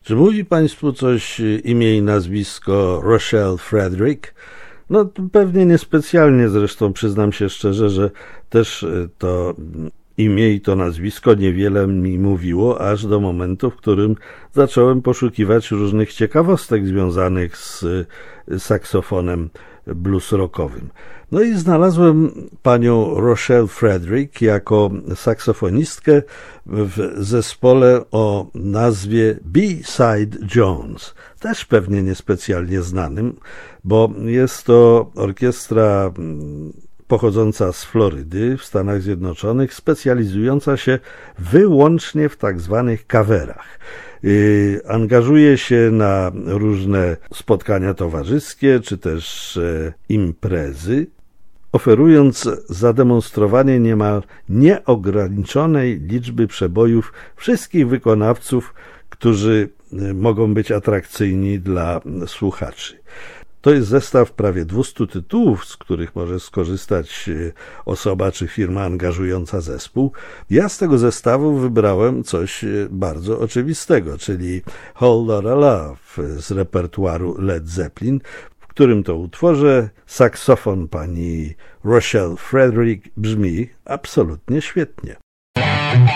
Czy mówi Państwu coś imię i nazwisko Rochelle Frederick? No pewnie niespecjalnie, zresztą przyznam się szczerze, że też to imię i to nazwisko niewiele mi mówiło, aż do momentu, w którym zacząłem poszukiwać różnych ciekawostek związanych z saksofonem blues rockowym. No i znalazłem panią Rochelle Frederick jako saksofonistkę w zespole o nazwie B-Side Jones, też pewnie niespecjalnie znanym, bo jest to orkiestra pochodząca z Florydy w Stanach Zjednoczonych, specjalizująca się wyłącznie w tak zwanych coverach. Angażuje się na różne spotkania towarzyskie czy też imprezy, oferując zademonstrowanie niemal nieograniczonej liczby przebojów wszystkich wykonawców, którzy mogą być atrakcyjni dla słuchaczy. To jest zestaw prawie 200 tytułów, z których może skorzystać osoba czy firma angażująca zespół. Ja z tego zestawu wybrałem coś bardzo oczywistego, czyli Whole Lotta Love z repertuaru Led Zeppelin, w którym to utworze saksofon pani Rochelle Frederick brzmi absolutnie świetnie.